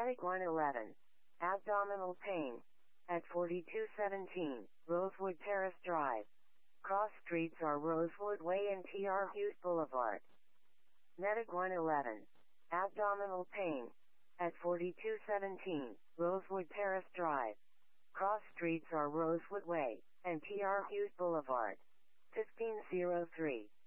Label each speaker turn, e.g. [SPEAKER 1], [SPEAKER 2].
[SPEAKER 1] Medic 111. Abdominal pain. At 4217, Rosewood Terrace Drive. Cross streets are Rosewood Way and T.R. Hughes Boulevard. Medic 111. Abdominal pain. At 4217, Rosewood Terrace Drive. Cross streets are Rosewood Way and T.R. Hughes Boulevard. 1503.